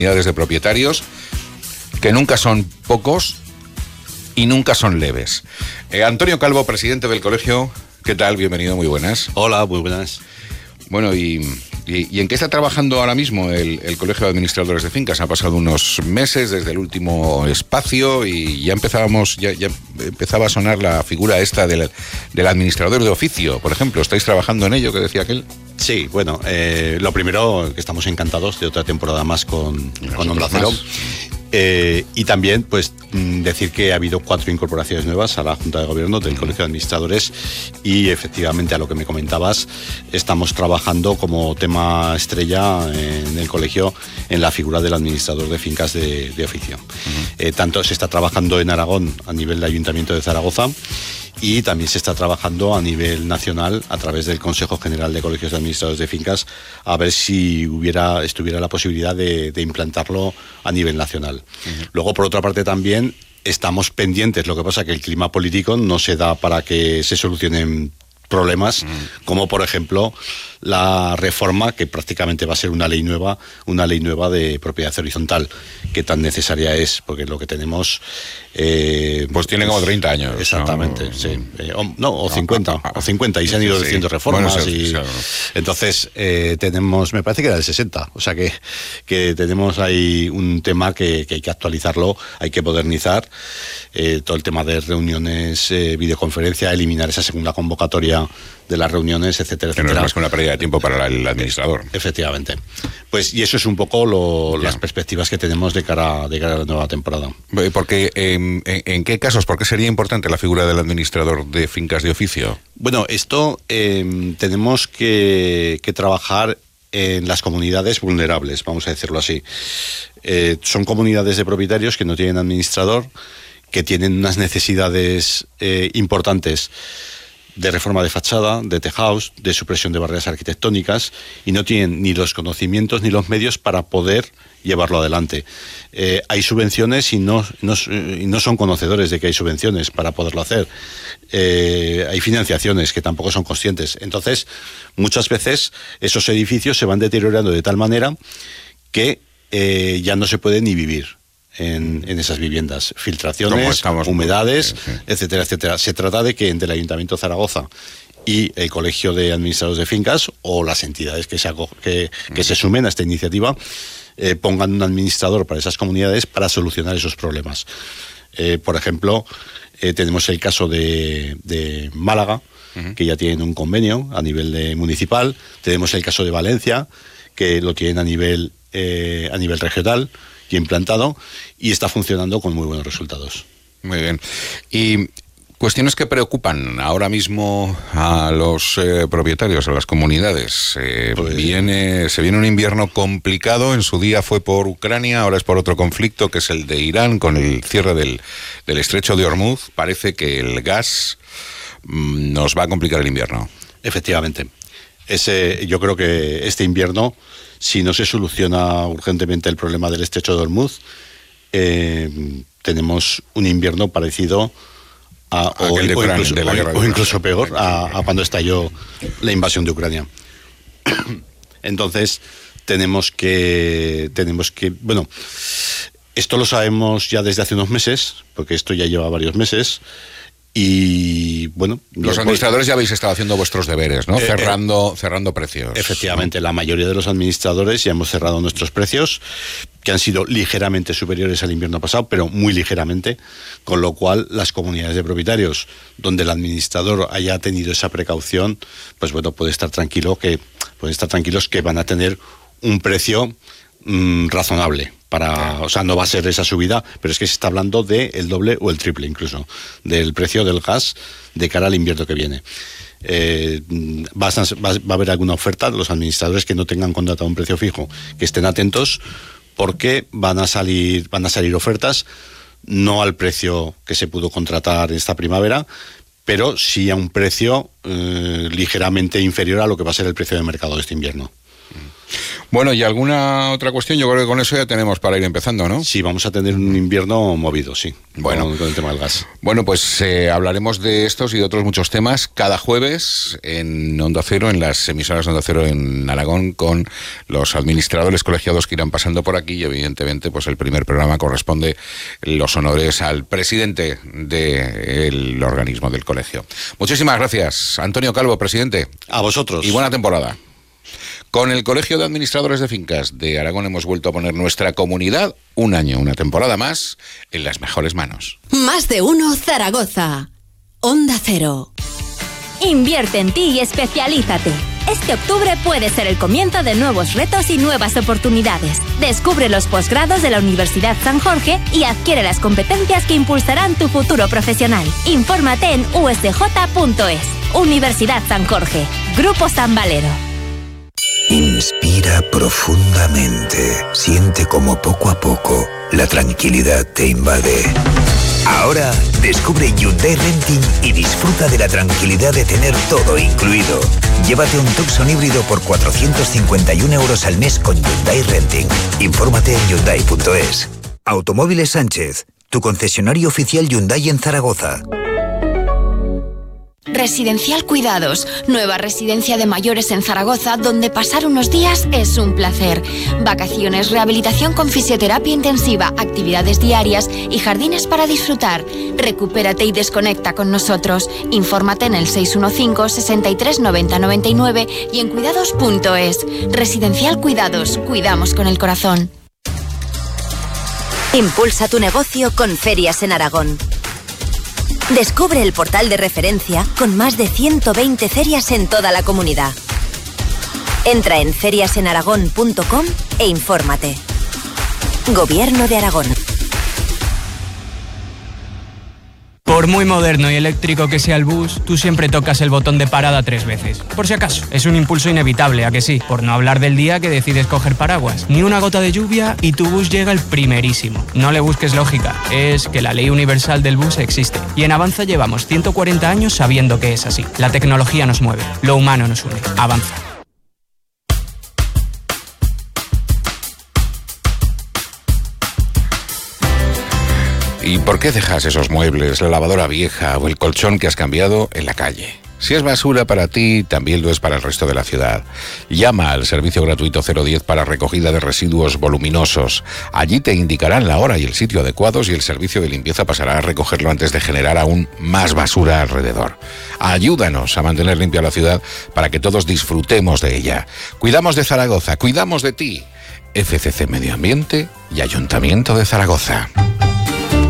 comunidades de propietarios, que nunca son pocos y nunca son leves. Antonio Calvo, presidente del colegio, ¿qué tal? Bienvenido, muy buenas. Hola, muy buenas. Bueno, ¿y en qué está trabajando ahora mismo el Colegio de Administradores de Fincas? Han pasado unos meses desde el último espacio y ya empezaba a sonar la figura esta del administrador de oficio, por ejemplo. ¿Estáis trabajando en ello, que decía aquel? Sí, bueno, lo primero, que estamos encantados de otra temporada más con Onda Cero. Y también, pues, decir que ha habido 4 incorporaciones nuevas a la Junta de Gobierno del Colegio de Administradores y, efectivamente, a lo que me comentabas, estamos trabajando como tema estrella en el colegio en la figura del administrador de fincas de oficio. Tanto se está trabajando en Aragón a nivel del Ayuntamiento de Zaragoza y también se está trabajando a nivel nacional a través del Consejo General de Colegios de Administradores de Fincas, a ver si estuviera la posibilidad de implantarlo a nivel nacional. Luego, por otra parte, también estamos pendientes, lo que pasa que el clima político no se da para que se solucionen problemas, como por ejemplo la reforma, que prácticamente va a ser una ley nueva de propiedad horizontal, que tan necesaria es, porque lo que tenemos... pues tiene como 30 años. Exactamente, ¿no? Sí. O 50, y se han ido haciendo reformas. Bueno, sí, claro. Entonces, tenemos, me parece que era del 60, o sea que tenemos ahí un tema que hay que actualizarlo, hay que modernizar, todo el tema de reuniones, videoconferencia, eliminar esa segunda convocatoria de las reuniones, etcétera, etcétera. Que no es más que una pérdida de tiempo para el administrador. Efectivamente. Pues, y eso es un poco las perspectivas que tenemos de cara a la nueva temporada. Porque, ¿en qué casos? ¿Por qué sería importante la figura del administrador de fincas de oficio? Bueno, esto tenemos que trabajar en las comunidades vulnerables, vamos a decirlo así. Son comunidades de propietarios que no tienen administrador, que tienen unas necesidades importantes de reforma de fachada, de tejados, de supresión de barreras arquitectónicas, y no tienen ni los conocimientos ni los medios para poder llevarlo adelante. Hay subvenciones y no son conocedores de que hay subvenciones para poderlo hacer. Hay financiaciones que tampoco son conscientes. Entonces, muchas veces esos edificios se van deteriorando de tal manera que ya no se puede ni vivir en esas viviendas. Filtraciones, humedades, etcétera, etcétera. Se trata de que entre el Ayuntamiento de Zaragoza y el Colegio de Administradores de Fincas, o las entidades que se sumen a esta iniciativa, pongan un administrador para esas comunidades para solucionar esos problemas. Por ejemplo, tenemos el caso de Málaga, que ya tienen un convenio a nivel municipal. Tenemos el caso de Valencia, que lo tienen a nivel regional y implantado, y está funcionando con muy buenos resultados. Muy bien. Y cuestiones que preocupan ahora mismo a los propietarios, a las comunidades. Se viene un invierno complicado. En su día fue por Ucrania, ahora es por otro conflicto, que es el de Irán, con el cierre del estrecho de Hormuz. Parece que el gas nos va a complicar el invierno. Efectivamente. Yo creo que este invierno, si no se soluciona urgentemente el problema del estrecho de Hormuz, tenemos un invierno parecido o incluso peor a cuando estalló la invasión de Ucrania. Entonces, tenemos que, bueno, esto lo sabemos ya desde hace unos meses, porque esto ya lleva varios meses. Y bueno, los administradores ya habéis estado haciendo vuestros deberes, ¿no? Cerrando precios. Efectivamente, la mayoría de los administradores ya hemos cerrado nuestros precios, que han sido ligeramente superiores al invierno pasado, pero muy ligeramente, con lo cual las comunidades de propietarios donde el administrador haya tenido esa precaución, pues bueno, pueden estar tranquilos que van a tener un precio razonable. O sea, no va a ser esa subida, pero es que se está hablando del doble o el triple incluso del precio del gas de cara al invierno que viene. Va a haber alguna oferta de los administradores que no tengan contratado un precio fijo, que estén atentos, porque van a salir ofertas, no al precio que se pudo contratar esta primavera, pero sí a un precio ligeramente inferior a lo que va a ser el precio de mercado de este invierno. Bueno, ¿y alguna otra cuestión? Yo creo que con eso ya tenemos para ir empezando, ¿no? Sí, vamos a tener un invierno movido, sí. Bueno, con el tema del gas. Bueno, pues hablaremos de estos y de otros muchos temas cada jueves en Onda Cero, en las emisoras de Onda Cero en Aragón, con los administradores colegiados que irán pasando por aquí y evidentemente pues el primer programa corresponde los honores al presidente del organismo del colegio. Muchísimas gracias, Antonio Calvo, presidente. A vosotros. Y buena temporada. Con el Colegio de Administradores de Fincas de Aragón hemos vuelto a poner nuestra comunidad un año, una temporada más, en las mejores manos. Más de uno Zaragoza. Onda Cero. Invierte en ti y especialízate. Este octubre puede ser el comienzo de nuevos retos y nuevas oportunidades. Descubre los posgrados de la Universidad San Jorge y adquiere las competencias que impulsarán tu futuro profesional. Infórmate en usdj.es. Universidad San Jorge. Grupo San Valero. Inspira profundamente. Siente como poco a poco la tranquilidad te invade. Ahora descubre Hyundai Renting y disfruta de la tranquilidad de tener todo incluido. Llévate un Tucson híbrido por 451 € al mes con Hyundai Renting. Infórmate en Hyundai.es. Automóviles Sánchez, tu concesionario oficial Hyundai en Zaragoza. Residencial Cuidados, nueva residencia de mayores en Zaragoza, donde pasar unos días es un placer. Vacaciones, rehabilitación con fisioterapia intensiva, actividades diarias y jardines para disfrutar. Recupérate y desconecta con nosotros. Infórmate en el 615 63 90 99 y en cuidados.es. Residencial Cuidados, cuidamos con el corazón. Impulsa tu negocio con Ferias en Aragón. Descubre el portal de referencia con más de 120 ferias en toda la comunidad. Entra en feriasenaragón.com e infórmate. Gobierno de Aragón. Por muy moderno y eléctrico que sea el bus, tú siempre tocas el botón de parada 3 veces. Por si acaso, es un impulso inevitable, ¿a que sí? Por no hablar del día que decides coger paraguas. Ni una gota de lluvia y tu bus llega el primerísimo. No le busques lógica, es que la ley universal del bus existe. Y en Avanza llevamos 140 años sabiendo que es así. La tecnología nos mueve, lo humano nos une. Avanza. ¿Y por qué dejas esos muebles, la lavadora vieja o el colchón que has cambiado en la calle? Si es basura para ti, también lo es para el resto de la ciudad. Llama al servicio gratuito 010 para recogida de residuos voluminosos. Allí te indicarán la hora y el sitio adecuados y el servicio de limpieza pasará a recogerlo antes de generar aún más basura alrededor. Ayúdanos a mantener limpia la ciudad para que todos disfrutemos de ella. Cuidamos de Zaragoza, cuidamos de ti. FCC Medio Ambiente y Ayuntamiento de Zaragoza.